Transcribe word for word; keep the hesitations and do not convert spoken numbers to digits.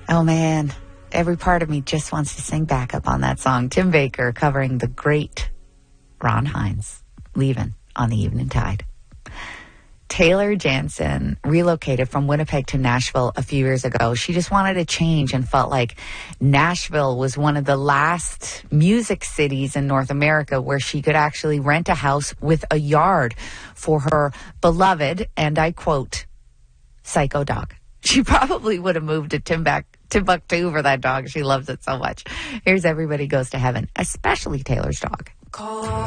Oh, man. Every part of me just wants to sing backup on that song. Tim Baker covering the great Ron Hynes, Leaving on the Evening Tide. Taylor Jansen relocated from Winnipeg to Nashville a few years ago. She just wanted a change and felt like Nashville was one of the last music cities in North America where she could actually rent a house with a yard for her beloved, and I quote, psycho dog. She probably would have moved to Timbuk- Timbuktu for that dog. She loves it so much. Here's Everybody Goes to Heaven, especially Taylor's dog. Call